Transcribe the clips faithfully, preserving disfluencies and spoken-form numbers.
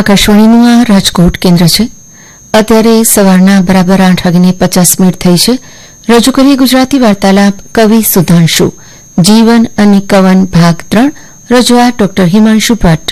આકાશવાણીનું આ રાજકોટ કેન્દ્ર છે. અત્યારે સવારના બરાબર આઠ વાગીને પચાસ મિનિટ થઈ છે. રજૂ કરીએ ગુજરાતી વાર્તાલાપ કવિ સુધાંશુ જીવન અને કવન ભાગ ત્રણ. રજૂઆત ડોક્ટર હિમાંશુ ભટ્ટ.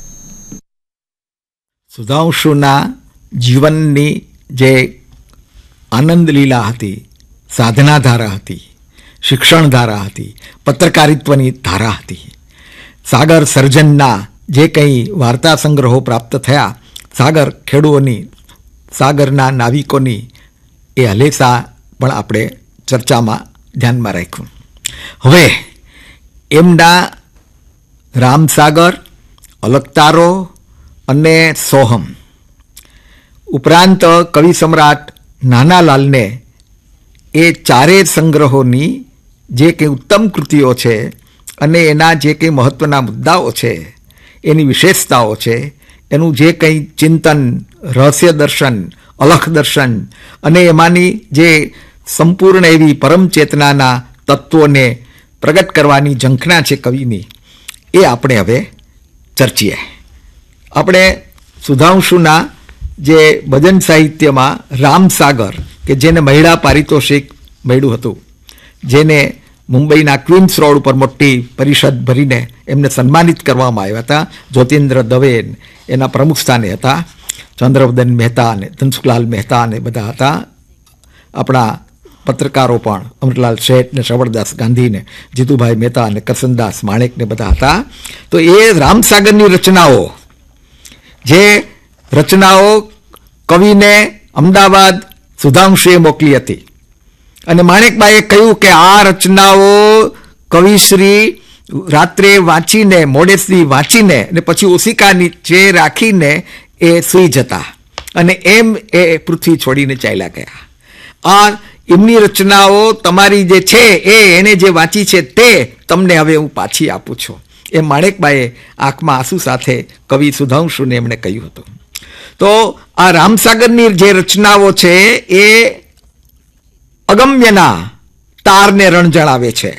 સુધાંશુના જીવનની જે આનંદ લીલા હતી, સાધના ધારા હતી, શિક્ષણ ધારા હતી, પત્રકારિત્વની ધારા હતી, સાગર સર્જનના જે કંઈ વાર્તા સંગ્રહો પ્રાપ્ત થયા, સાગર ખેડૂઓની, સાગરના નાવિકોની, એ હલેસા પણ આપણે ચર્ચામાં ધ્યાનમાં રાખ્યું. હવે એમના રામસાગર, અલકતારો અને સોહમ ઉપરાંત કવિ સમ્રાટ નાનાલાલને એ ચારેય સંગ્રહોની જે કંઈ ઉત્તમ કૃતિઓ છે અને એના જે કંઈ મહત્ત્વના મુદ્દાઓ છે, એની વિશેષતાઓ છે, એનું જે કંઈ ચિંતન, રહસ્ય દર્શન, અલખ દર્શન અને એમાંની જે સંપૂર્ણ એવી પરમ ચેતનાના તત્વોને પ્રગટ કરવાની ઝંખના છે કવિની, એ આપણે હવે ચર્ચીએ. આપણે સુધાંશુના જે ભજન સાહિત્યમાં રામસાગર, કે જેને મહિલા પારિતોષિક મળ્યું હતું, જેને મુંબઈના ક્વીન્સ રોડ ઉપર મોટી પરિષદ ભરીને એમને સન્માનિત કરવામાં આવ્યા હતા. જ્યોતિન્દ્ર દવે એના પ્રમુખ સ્થાને હતા, ચંદ્રવદન મહેતા અને ધનસુખલાલ મહેતા અને બધા હતા. આપણા પત્રકારો પણ અમરલાલ શેઠ ને શ્રવણદાસ ગાંધી ને જીતુભાઈ મહેતા અને કરસનદાસ માણેક ને બધા હતા. તો એ રામસાગરની રચનાઓ, જે રચનાઓ કવિને અમદાવાદ સુધાંશુએ મોકલી હતી અને માણેકબાઈએ કહ્યું કે આ રચનાઓ કવિશ્રી રાત્રે વાંચીને, મોડે સુધી વાંચીને અને પછી ઓશિકા નીચે રાખીને એ સૂઈ જતા અને એમ એ પૃથ્વી છોડીને ચાલ્યા ગયા. આ એમની રચનાઓ તમારી જે છે એ એણે જે વાંચી છે તે તમને હવે હું પાછી આપું છું, એ માણેકબાઈએ આંખમાં આંસુ સાથે કવિ સુધાંશુને એમણે કહ્યું હતું. તો આ રામસાગરની જે રચનાઓ છે એ અગમ્યના તારને રણ જણાવે છે.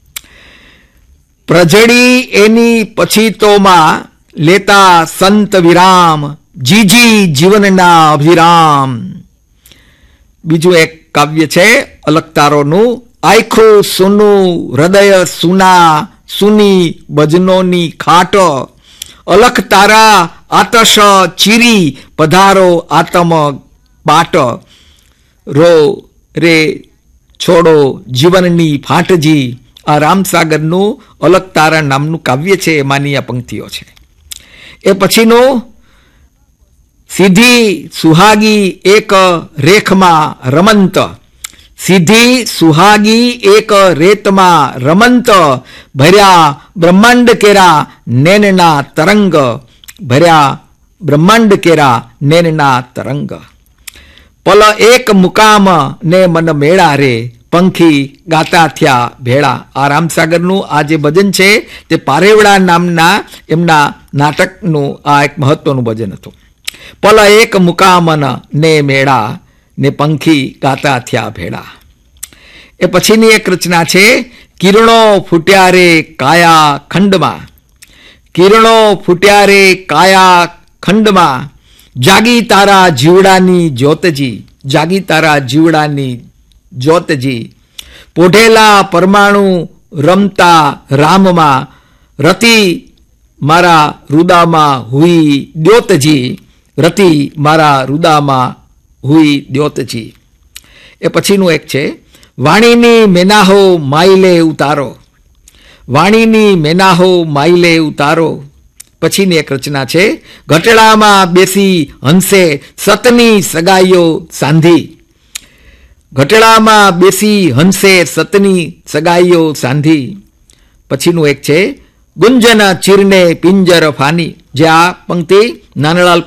પ્રજડી એની પછીતોમાં લેતા સંત વિરામ, જીજી જીવનના અભિરામ. બીજું એક કાવ્ય છે અલકતારોનું, આખું સુનું હૃદય સુના, સુની ભજનોની ખાટ, અલખ તારા આતશ ચીરી પધારો આતમ પાટ, રો રે છોડો જીવનની ફાટજી. આ રામસાગરનું અલકતારા નામનું કાવ્ય છે, એમાંની આ પંક્તિઓ છે. એ પછીનું સીધી સુહાગી એક રેખમાં રમંત, સીધી સુહાગી એક રેતમાં રમંત, ભર્યા બ્રહ્માંડ કેરા નેનના તરંગ, ભર્યા બ્રહ્માંડ કેરા નેનના તરંગ. પલ એક મુકામ ને મન મેળા રે, પંખી ગાતા થયા ભેળા. આ રામસાગરનું આ જે ભજન છે તે પારેવડા નામના એમના નાટકનું આ એક મહત્વનું ભજન હતું. પલ એક મુકામન ને મેળા ને પંખી ગાતા થયા ભેળા. એ પછીની એક રચના છે, કિરણો ફૂટ્યા રે કાયા ખંડમાં, કિરણો ફૂટ્યા રે કાયા ખંડમાં, જાગી તારા જીવડાની જ્યોતજી, જાગી તારા જીવડાની જ્યોતજી. પોઢેલા પરમાણુ રમતા રામમાં, રતિ મારા રુદામાં હુઈ દ્યોતજી, રતિ મારા રુદામાં હુઈ દ્યોતજી. એ પછીનું એક છે, વાણીની મેનાહો માઇલે ઉતારો, વાણીની મેનાહો માઇલે ઉતારો. પછીની એક રચના છે, ઘટડામાં બેસી હંસે સતની સગાઈઓ સાંધી, ઘટડામાં બેસી હંસે સતની સગાઈઓ સાંધી. પછીનું એક છે, ગુંજન ચીરને પિંજર ફાની. જે આ પંક્તિ નાનલાલ